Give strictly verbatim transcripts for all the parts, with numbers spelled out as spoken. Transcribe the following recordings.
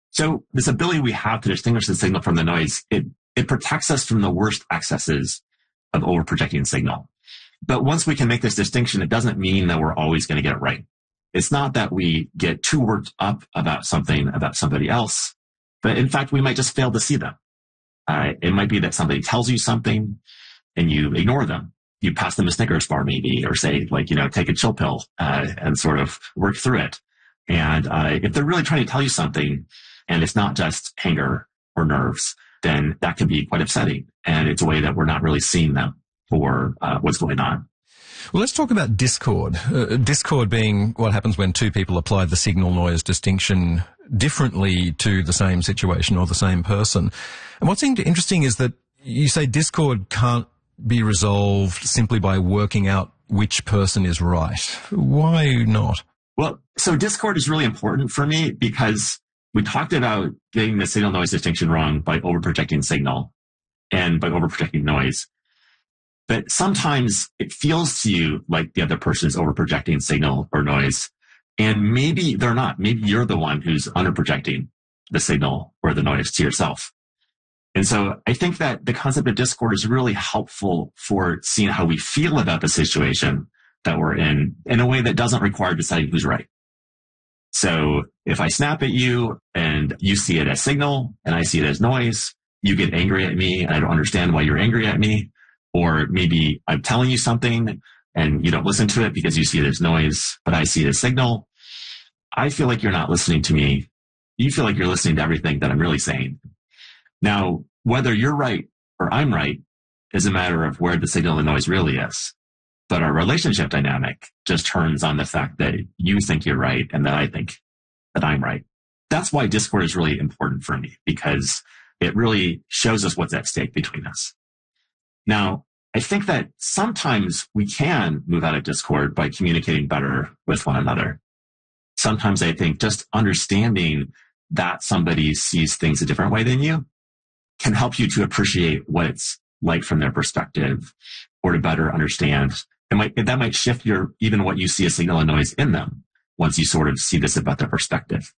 So this ability we have to distinguish the signal from the noise, it, it protects us from the worst excesses of overprojecting signal. But once we can make this distinction, it doesn't mean that we're always going to get it right. It's not that we get too worked up about something, about somebody else, but in fact, we might just fail to see them. Uh, it might be that somebody tells you something and you ignore them. You pass them a Snickers bar maybe, or say like, you know, take a chill pill, uh, and sort of work through it. And, uh, if they're really trying to tell you something and it's not just anger or nerves, then that can be quite upsetting. And it's a way that we're not really seeing them for, uh, what's going on. Well, let's talk about discord. Uh, discord being what happens when two people apply the signal-noise distinction differently to the same situation or the same person. And what's interesting is that you say discord can't be resolved simply by working out which person is right. Why not? Well, so discord is really important for me because we talked about getting the signal-noise distinction wrong by overprojecting signal and by overprojecting noise. But sometimes it feels to you like the other person is overprojecting signal or noise. And maybe they're not. Maybe you're the one who's underprojecting the signal or the noise to yourself. And so I think that the concept of discord is really helpful for seeing how we feel about the situation that we're in, in a way that doesn't require deciding who's right. So if I snap at you and you see it as signal and I see it as noise, you get angry at me and I don't understand why you're angry at me. Or maybe I'm telling you something and you don't listen to it because you see it as noise, but I see it as signal. I feel like you're not listening to me. You feel like you're listening to everything that I'm really saying. Now, whether you're right or I'm right is a matter of where the signal and noise really is. But our relationship dynamic just turns on the fact that you think you're right and that I think that I'm right. That's why discord is really important for me, because it really shows us what's at stake between us. Now, I think that sometimes we can move out of discord by communicating better with one another. Sometimes I think just understanding that somebody sees things a different way than you can help you to appreciate what it's like from their perspective, or to better understand. It might, that might shift your, even what you see as signal and noise in them once you sort of see this about their perspective.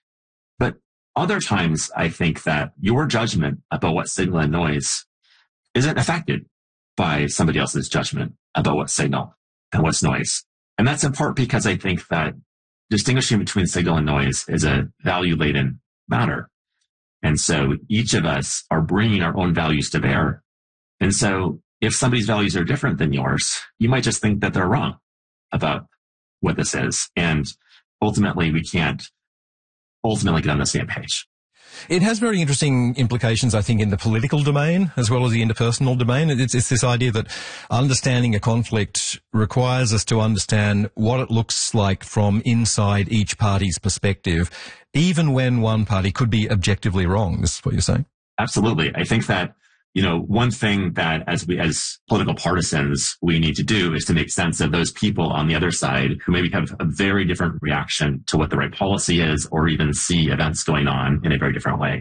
But other times I think that your judgment about what signal and noise isn't affected by somebody else's judgment about what's signal and what's noise. And that's in part because I think that distinguishing between signal and noise is a value-laden matter. And so each of us are bringing our own values to bear. And so if somebody's values are different than yours, you might just think that they're wrong about what this is. And ultimately, we can't ultimately get on the same page. It has very interesting implications, I think, in the political domain as well as the interpersonal domain. It's, it's this idea that understanding a conflict requires us to understand what it looks like from inside each party's perspective, even when one party could be objectively wrong. This is what you're saying? Absolutely. I think that, you know, one thing that as we, as political partisans, we need to do is to make sense of those people on the other side who maybe have a very different reaction to what the right policy is, or even see events going on in a very different way.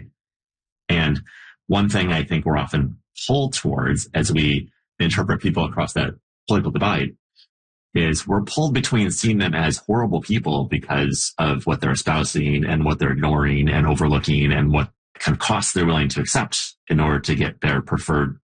And one thing I think we're often pulled towards as we interpret people across that political divide is we're pulled between seeing them as horrible people because of what they're espousing and what they're ignoring and overlooking and what kind of costs they're willing to accept in order to get their preferred